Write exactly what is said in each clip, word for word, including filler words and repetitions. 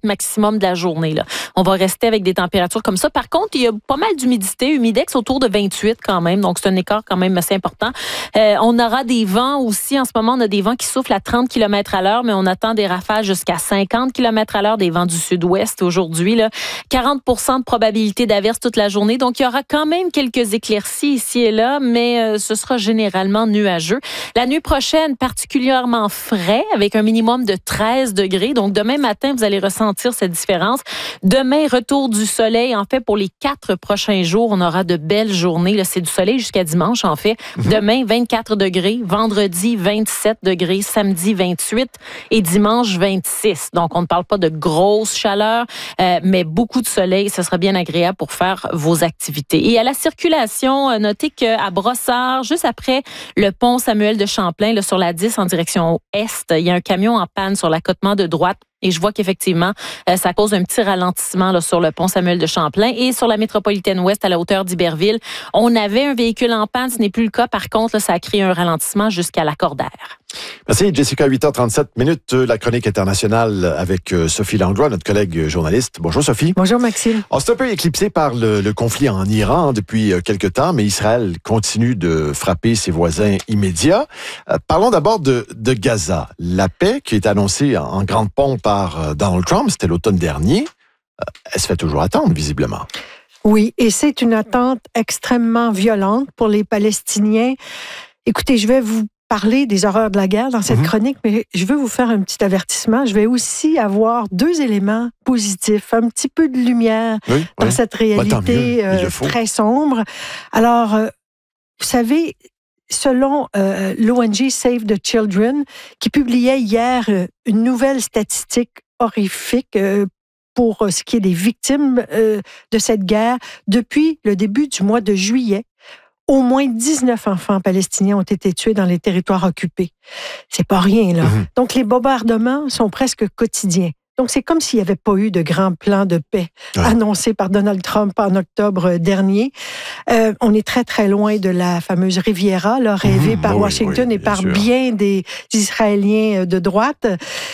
maximum de la journée. Là. On va rester avec des températures comme ça. Par contre, il y a pas mal d'humidité. Humidex autour de vingt-huit quand même. Donc, c'est un écart quand même assez important. Euh, on aura des vents aussi. En ce moment, on a des vents qui soufflent à trente kilomètres à l'heure, mais on attend des rafales jusqu'à cinquante kilomètres à l'heure, des vents du sud-ouest aujourd'hui. Là. quarante pour cent de probabilité d'averse toute la journée. Donc, il y aura quand même quelques éclaircies ici et là, mais euh, ce sera généralement nuageux. La nuit prochaine, particulièrement frais, avec un minimum de treize degrés. Donc, demain matin, vous allez ressentir cette différence. Demain, retour du soleil. En fait, pour les quatre prochains jours, on aura de belles journées. Là, c'est du soleil jusqu'à dimanche, en fait. Mm-hmm. Demain, vingt-quatre degrés. Vendredi, vingt-sept degrés. Samedi, vingt-huit. Et dimanche, vingt-six. Donc, on ne parle pas de grosse chaleur, euh, mais beaucoup de soleil. Ce sera bien agréable pour faire vos activités. Et à la circulation, notez qu'à Brossard, juste après le pont Samuel de Champlain, là, sur la dix en direction est, il y a un camion en panne sur l'accotement de droite. Et je vois qu'effectivement, euh, ça cause un petit ralentissement là, sur le pont Samuel de Champlain et sur la métropolitaine ouest à la hauteur d'Iberville. On avait un véhicule en panne, ce n'est plus le cas. Par contre, là, ça a créé un ralentissement jusqu'à la Cordaire. Merci, Jessica. huit heures trente-sept minutes, la chronique internationale avec Sophie Langlois, notre collègue journaliste. Bonjour, Sophie. Bonjour, Maxime. On s'est un peu éclipsé par le, le conflit en Iran hein, depuis quelque temps, mais Israël continue de frapper ses voisins immédiats. Euh, parlons d'abord de, de Gaza. La paix qui est annoncée en, en grande pompe par Donald Trump, c'était l'automne dernier. Euh, elle se fait toujours attendre, visiblement. Oui, et c'est une attente extrêmement violente pour les Palestiniens. Écoutez, je vais vous parler des horreurs de la guerre dans cette mmh. chronique, mais je veux vous faire un petit avertissement. Je vais aussi avoir deux éléments positifs, un petit peu de lumière oui, dans oui. cette réalité bah, euh, très sombre. Alors, euh, vous savez, selon euh, l'O N G Save the Children, qui publiait hier euh, une nouvelle statistique horrifique euh, pour ce qui est des victimes euh, de cette guerre, depuis le début du mois de juillet, au moins dix-neuf enfants palestiniens ont été tués dans les territoires occupés. C'est pas rien, là. Mmh. Donc, les bombardements sont presque quotidiens. Donc, c'est comme s'il n'y avait pas eu de grand plan de paix ah. annoncé par Donald Trump en octobre dernier. Euh, on est très, très loin de la fameuse Riviera, là, rêvée mmh, par oui, Washington oui, et par sûr. bien des Israéliens de droite.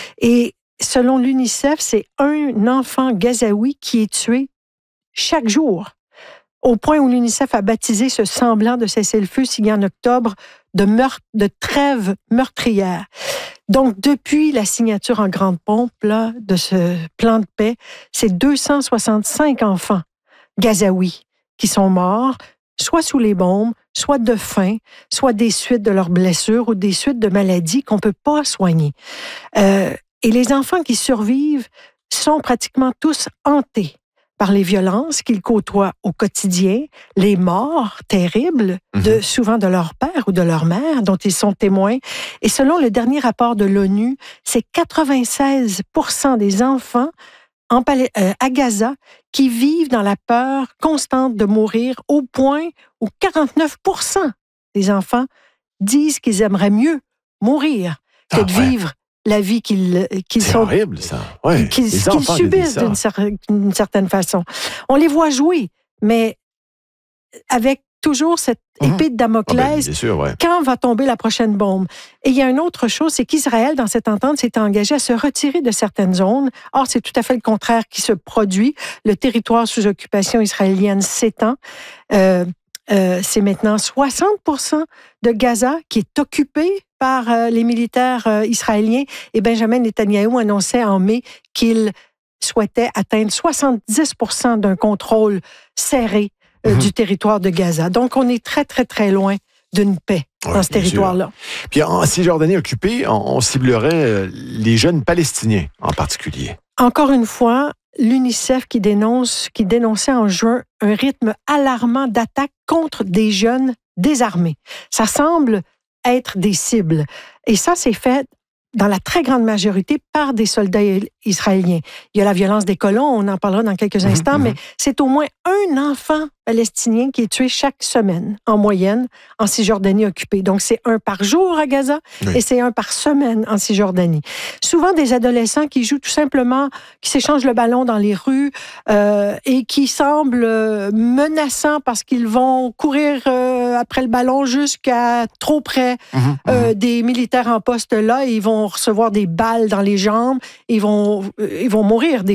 Et selon l'UNICEF, c'est un enfant gazaoui qui est tué chaque jour. Au point où l'UNICEF a baptisé ce semblant de cessez-le-feu signé en octobre de meurtre, de trêve meurtrière. Donc, depuis la signature en grande pompe là, de ce plan de paix, c'est deux cent soixante-cinq enfants gazaouis qui sont morts, soit sous les bombes, soit de faim, soit des suites de leurs blessures ou des suites de maladies qu'on ne peut pas soigner. Euh, et les enfants qui survivent sont pratiquement tous hantés par les violences qu'ils côtoient au quotidien, les morts terribles, de, mmh. souvent de leur père ou de leur mère, dont ils sont témoins. Et selon le dernier rapport de l'ONU, c'est quatre-vingt-seize pour cent des enfants en, euh, à Gaza qui vivent dans la peur constante de mourir, au point où quarante-neuf pour cent des enfants disent qu'ils aimeraient mieux mourir que ah, de ouais. vivre la vie qu'ils, qu'ils c'est sont, horrible, ça. Ouais, qu'ils, qu'ils subissent d'une, cer- d'une certaine façon. On les voit jouer, mais avec toujours cette épée de Damoclès. Ah ben, bien sûr, ouais. Quand va tomber la prochaine bombe? Et il y a une autre chose, c'est qu'Israël, dans cette entente, s'est engagé à se retirer de certaines zones. Or, c'est tout à fait le contraire qui se produit. Le territoire sous occupation israélienne s'étend. Euh, Euh, c'est maintenant soixante pour cent de Gaza qui est occupé par euh, les militaires euh, israéliens. Et Benjamin Netanyahou annonçait en mai qu'il souhaitait atteindre soixante-dix pour cent d'un contrôle serré euh, mmh. du territoire de Gaza. Donc, on est très, très, très loin d'une paix oui, dans ce territoire-là. Sûr. Puis en Cisjordanie occupée, on, on ciblerait les jeunes Palestiniens en particulier. Encore une fois, l'UNICEF qui dénonce, qui dénonçait en juin un rythme alarmant d'attaques contre des jeunes désarmés. Ça semble être des cibles. Et ça, c'est fait dans la très grande majorité par des soldats israéliens. Il y a la violence des colons, on en parlera dans quelques instants, mmh, mais mmh. c'est au moins un enfant palestinien qui est tué chaque semaine, en moyenne, en Cisjordanie occupée. Donc, c'est un par jour à Gaza oui. et c'est un par semaine en Cisjordanie. Souvent, des adolescents qui jouent tout simplement, qui s'échangent le ballon dans les rues euh, et qui semblent menaçants parce qu'ils vont courir euh, après le ballon jusqu'à trop près mmh, euh, mmh. des militaires en poste là et ils vont recevoir des balles dans les jambes et ils vont, ils vont mourir. Des